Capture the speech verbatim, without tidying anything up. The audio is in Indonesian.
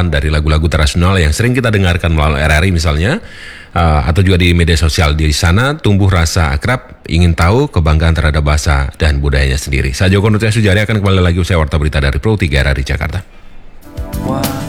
tambahan dari lagu-lagu tradisional yang sering kita dengarkan melalui R R I misalnya, uh, atau juga di media sosial. Di sana tumbuh rasa akrab, ingin tahu, kebanggaan terhadap bahasa dan budayanya sendiri. Saya Joko Nurtia Sujari akan kembali lagi usai warta berita dari Pro tiga R R I Jakarta. Wow.